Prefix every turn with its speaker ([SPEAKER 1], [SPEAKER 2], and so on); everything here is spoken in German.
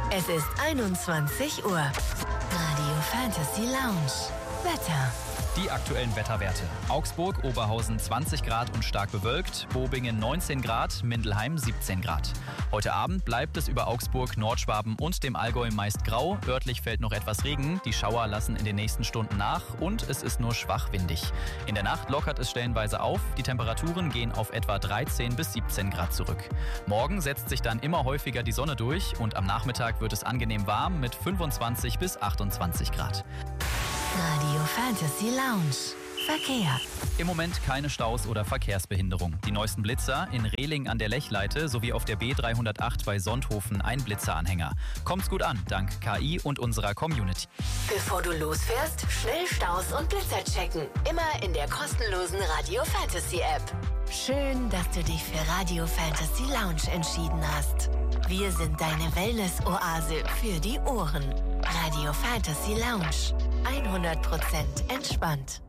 [SPEAKER 1] Es ist 21 Uhr. Radio Fantasy Lounge. Wetter.
[SPEAKER 2] Die aktuellen Wetterwerte. Augsburg, Oberhausen 20 Grad und stark bewölkt, Bobingen 19 Grad, Mindelheim 17 Grad. Heute Abend bleibt es über Augsburg, Nordschwaben und dem Allgäu meist grau. Örtlich fällt noch etwas Regen, die Schauer lassen in den nächsten Stunden nach und es ist nur schwach windig. In der Nacht lockert es stellenweise auf, die Temperaturen gehen auf etwa 13 bis 17 Grad zurück. Morgen setzt sich dann immer häufiger die Sonne durch und am Nachmittag wird es angenehm warm mit 25 bis 28 Grad.
[SPEAKER 1] Radio Fantasy Lounge. Verkehr.
[SPEAKER 2] Im Moment keine Staus oder Verkehrsbehinderung. Die neuesten Blitzer in Rehling an der Lechleite sowie auf der B308 bei Sonthofen ein Blitzeranhänger. Kommt's gut an, dank KI und unserer Community.
[SPEAKER 1] Bevor du losfährst, schnell Staus und Blitzer checken. Immer in der kostenlosen Radio Fantasy App. Schön, dass du dich für Radio Fantasy Lounge entschieden hast. Wir sind deine Wellness-Oase für die Ohren. Radio Fantasy Lounge. 100% entspannt.